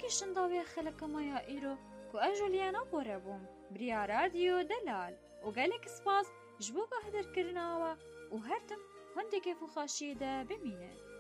شنداوی خلقمایا ایرو کو اجولیانا بوره بوم بریا رادیو دلال و گلک سپاس جبو که هدر کرناوا و هردم هنده که فخاشی ده بمینه.